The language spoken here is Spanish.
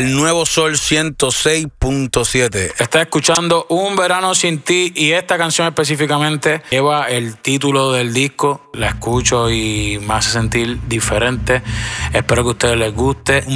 el Nuevo Sol 106.7. Estás escuchando Un Verano Sin Ti y esta canción específicamente lleva el título del disco. La escucho y me hace sentir diferente. Espero que a ustedes les guste.